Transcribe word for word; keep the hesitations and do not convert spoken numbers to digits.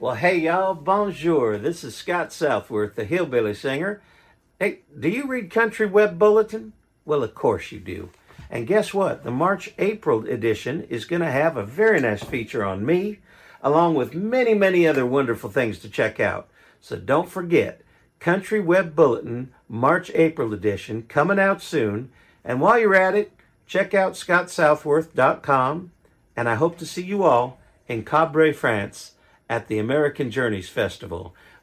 Well, hey, y'all, bonjour. This is Scott Southworth, the hillbilly singer. Hey, do you read Country Web Bulletin? Well, of course you do. And guess what? The March-April edition is going to have a very nice feature on me, along with many, many other wonderful things to check out. So don't forget, Country Web Bulletin, March-April edition, coming out soon. And while you're at it, check out scott southworth dot com. And I hope to see you all in Cabré, France, at the American Journeys Festival.